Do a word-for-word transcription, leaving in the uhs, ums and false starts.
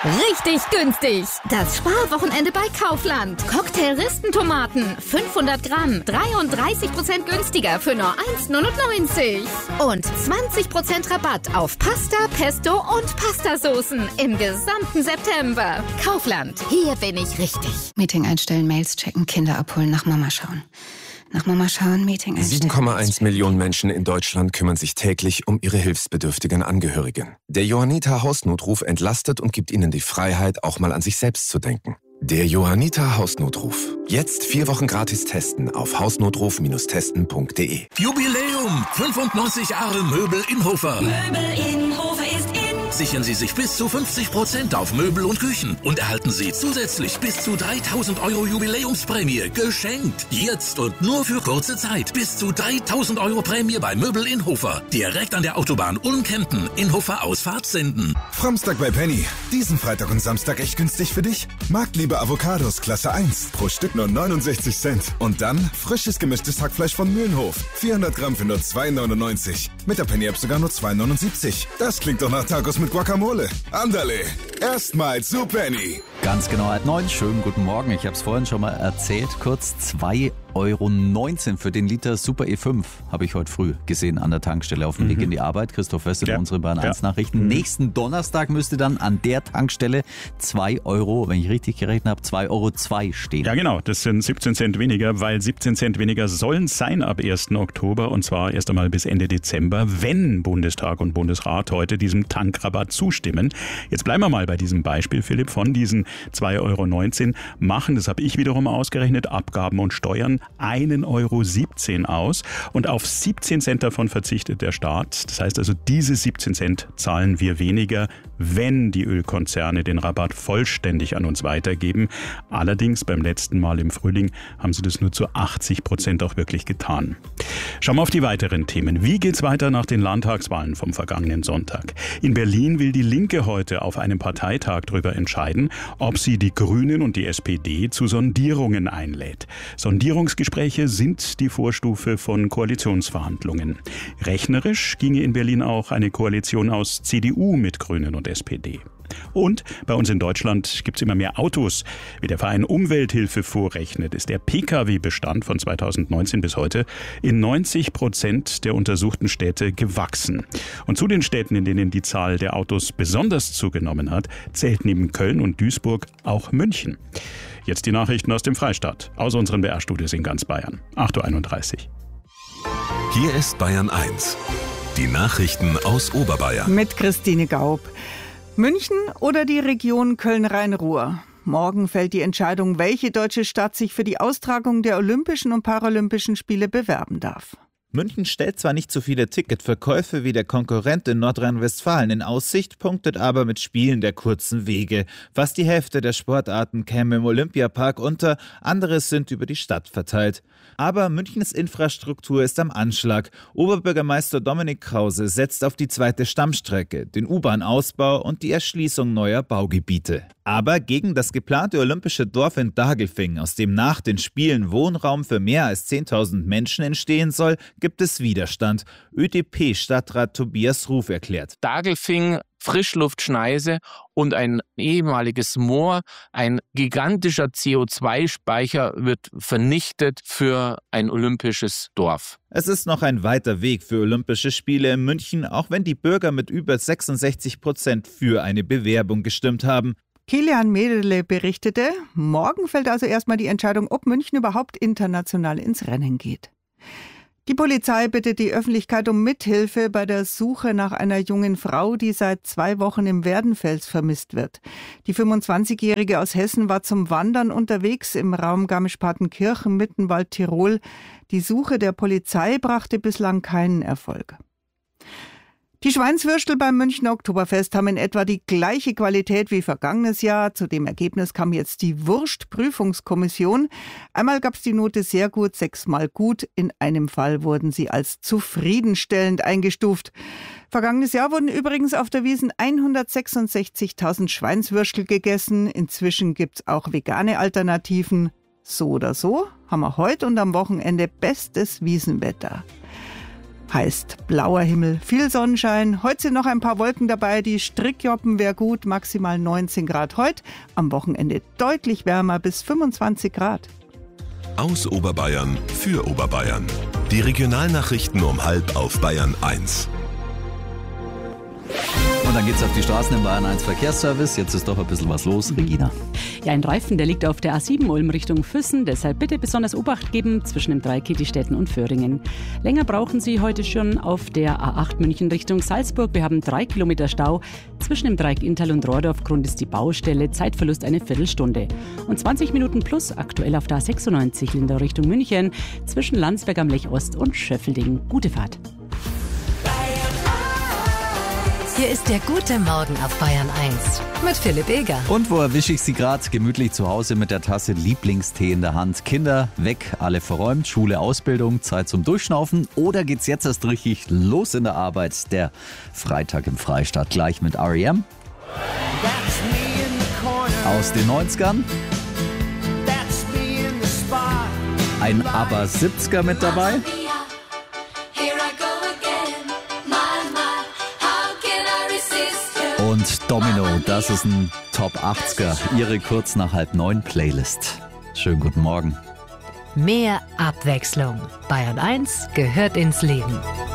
Richtig günstig. Das Sparwochenende bei Kaufland. Cocktail-Ristentomaten. fünfhundert Gramm. dreiunddreißig Prozent günstiger für nur eins Komma neunundneunzig. Und zwanzig Prozent Rabatt auf Pasta, Pesto und Pastasoßen im gesamten September. Kaufland. Hier bin ich richtig. Meeting einstellen, Mails checken, Kinder abholen, nach Mama schauen. Nach Mama schauen, Meeting einstellen. sieben Komma eins Millionen Menschen in Deutschland kümmern sich täglich um ihre hilfsbedürftigen Angehörigen. Der Johanniter Hausnotruf entlastet und gibt ihnen die Freiheit, auch mal an sich selbst zu denken. Der Johanniter Hausnotruf. Jetzt vier Wochen gratis testen auf hausnotruf testen punkt de. Jubiläum! fünfundneunzig Jahre Möbel Inhofer. Möbel Inhofer ist in. Sichern Sie sich bis zu fünfzig Prozent auf Möbel und Küchen und erhalten Sie zusätzlich bis zu dreitausend Euro Jubiläumsprämie geschenkt. Jetzt und nur für kurze Zeit. Bis zu dreitausend Euro Prämie bei Möbel Inhofer. Direkt an der Autobahn Ulm-Kempten. Inhofer Ausfahrt Senden. Framstag bei Penny. Diesen Freitag und Samstag echt günstig für dich. Marktliebe Avocados Klasse eins. Pro Stück nur neunundsechzig Cent. Und dann frisches gemischtes Hackfleisch von Mühlenhof. vierhundert Gramm für nur zwei neunundneunzig. Mit der Penny-App sogar nur zwei neunundsiebzig. Das klingt doch nach Tacos mit Guacamole. Andale. Erstmal zu Penny. Ganz genau, halb neun. Schönen guten Morgen. Ich habe es vorhin schon mal erzählt. Kurz zwei Euro neunzehn für den Liter Super E fünf habe ich heute früh gesehen an der Tankstelle auf dem mhm. Weg in die Arbeit. Christoph Wessel, ja. unsere Bahn eins Nachrichten. Mhm. Nächsten Donnerstag müsste dann an der Tankstelle zwei Euro, wenn ich richtig gerechnet habe, zwei Euro zwei stehen. Ja genau, das sind siebzehn Cent weniger, weil siebzehn Cent weniger sollen es sein ab ersten Oktober und zwar erst einmal bis Ende Dezember, wenn Bundestag und Bundesrat heute diesem Tankrabatt zustimmen. Jetzt bleiben wir mal bei diesem Beispiel, Philipp, von diesen zwei Euro neunzehn machen, das habe ich wiederum ausgerechnet, Abgaben und Steuern einen Euro siebzehn aus und auf siebzehn Cent davon verzichtet der Staat. Das heißt also, diese siebzehn Cent zahlen wir weniger, wenn die Ölkonzerne den Rabatt vollständig an uns weitergeben. Allerdings beim letzten Mal im Frühling haben sie das nur zu achtzig Prozent auch wirklich getan. Schauen wir auf die weiteren Themen. Wie geht's weiter nach den Landtagswahlen vom vergangenen Sonntag? In Berlin will die Linke heute auf einem Parteitag darüber entscheiden, ob sie die Grünen und die S P D zu Sondierungen einlädt. Sondierungsgespräche sind die Vorstufe von Koalitionsverhandlungen. Rechnerisch ginge in Berlin auch eine Koalition aus C D U mit Grünen und S P D. Und bei uns in Deutschland gibt es immer mehr Autos. Wie der Verein Umwelthilfe vorrechnet, ist der Pkw-Bestand von zweitausendneunzehn bis heute in neunzig Prozent der untersuchten Städte gewachsen. Und zu den Städten, in denen die Zahl der Autos besonders zugenommen hat, zählt neben Köln und Duisburg auch München. Jetzt die Nachrichten aus dem Freistaat, aus unseren B R-Studios in ganz Bayern. acht Uhr einunddreißig. Hier ist Bayern eins. Die Nachrichten aus Oberbayern. Mit Christine Gaub. München oder die Region Köln-Rhein-Ruhr? Morgen fällt die Entscheidung, welche deutsche Stadt sich für die Austragung der Olympischen und Paralympischen Spiele bewerben darf. München stellt zwar nicht so viele Ticketverkäufe wie der Konkurrent in Nordrhein-Westfalen in Aussicht, punktet aber mit Spielen der kurzen Wege. Fast die Hälfte der Sportarten käme im Olympiapark unter, anderes sind über die Stadt verteilt. Aber Münchens Infrastruktur ist am Anschlag. Oberbürgermeister Dominik Krause setzt auf die zweite Stammstrecke, den U-Bahn-Ausbau und die Erschließung neuer Baugebiete. Aber gegen das geplante olympische Dorf in Daglfing, aus dem nach den Spielen Wohnraum für mehr als zehntausend Menschen entstehen soll, gibt es Widerstand. ÖDP-Stadtrat Tobias Ruf erklärt. Daglfing, Frischluftschneise und ein ehemaliges Moor, ein gigantischer C O zwei Speicher wird vernichtet für ein olympisches Dorf. Es ist noch ein weiter Weg für Olympische Spiele in München, auch wenn die Bürger mit über sechsundsechzig Prozent für eine Bewerbung gestimmt haben. Kilian Mädele berichtete, morgen fällt also erstmal die Entscheidung, ob München überhaupt international ins Rennen geht. Die Polizei bittet die Öffentlichkeit um Mithilfe bei der Suche nach einer jungen Frau, die seit zwei Wochen im Werdenfels vermisst wird. Die fünfundzwanzigjährige aus Hessen war zum Wandern unterwegs im Raum Garmisch-Partenkirchen, Mittenwald, Tirol. Die Suche der Polizei brachte bislang keinen Erfolg. Die Schweinswürstel beim Münchner Oktoberfest haben in etwa die gleiche Qualität wie vergangenes Jahr. Zu dem Ergebnis kam jetzt die Wurstprüfungskommission. Einmal gab es die Note sehr gut, sechsmal gut. In einem Fall wurden sie als zufriedenstellend eingestuft. Vergangenes Jahr wurden übrigens auf der Wiesn hundertsechsundsechzigtausend Schweinswürstel gegessen. Inzwischen gibt es auch vegane Alternativen. So oder so haben wir heute und am Wochenende bestes Wiesenwetter. Heißt blauer Himmel, viel Sonnenschein. Heute sind noch ein paar Wolken dabei. Die Strickjoppen wäre gut, maximal neunzehn Grad heute. Am Wochenende deutlich wärmer, bis fünfundzwanzig Grad. Aus Oberbayern für Oberbayern. Die Regionalnachrichten um halb auf Bayern eins. Und dann geht's auf die Straßen im Bayern eins Verkehrsservice. Jetzt ist doch ein bisschen was los, Regina. Ja, ein Reifen, der liegt auf der A sieben Ulm Richtung Füssen. Deshalb bitte besonders Obacht geben zwischen dem Dreieck Kietistetten und Föhringen. Länger brauchen Sie heute schon auf der A acht München Richtung Salzburg. Wir haben drei Kilometer Stau. Zwischen dem Dreieck Inntal und Rohrdorf Grund ist die Baustelle. Zeitverlust eine Viertelstunde. Und zwanzig Minuten plus aktuell auf der A sechsundneunzig Lindau Richtung München. Zwischen Landsberg am Lech Ost und Schöffelding. Gute Fahrt. Hier ist der gute Morgen auf Bayern eins mit Philipp Eger. Und wo erwische ich Sie gerade? Gemütlich zu Hause mit der Tasse Lieblingstee in der Hand. Kinder weg, alle verräumt, Schule, Ausbildung, Zeit zum Durchschnaufen. Oder geht's jetzt erst richtig los in der Arbeit? Der Freitag im Freistaat gleich mit R E M. Aus den neunzigern. Ein Aber siebziger mit dabei. Und Domino, das ist ein Top achtziger, Ihre kurz nach halb neun Playlist. Schönen guten Morgen. Mehr Abwechslung. Bayern eins gehört ins Leben.